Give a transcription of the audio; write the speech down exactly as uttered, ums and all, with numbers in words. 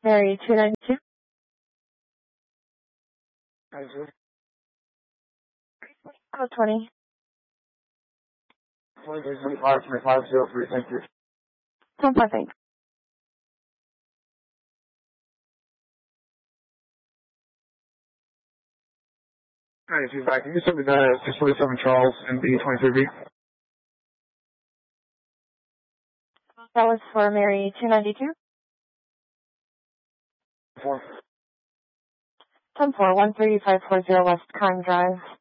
Mary two ninety-two. Oh, twenty. twenty-five, twenty-five, zero three, thank you. ten five, thanks. ninety-two back. Can you send me the six forty-seven Charles and B twenty-three B? That was for Mary two ninety-two. Four. ten four, one three five four zero West Kime Drive.